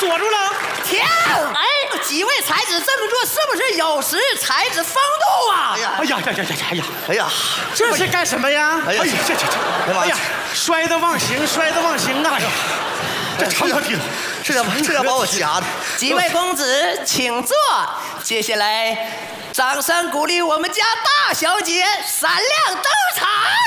锁住了。 停！哎，几位才子这么做，是不是有失才子风度啊？ 哎呀呀呀呀呀呀！ 哎呀， 这是干什么呀？ 哎呀， 哎呀，摔得忘形，摔得忘形啊！这长条梯子， 这要把我夹的。 几位公子，请坐。接下来，掌声鼓励我们家大小姐闪亮登场。